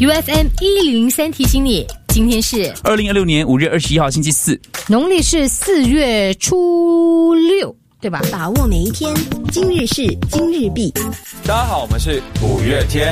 UFM 103提醒你，今天是 2026年5月21号星期四， 农历是4月初6，对吧？ 把握每一天，今日事今日毕。 大家好，我们是五月天。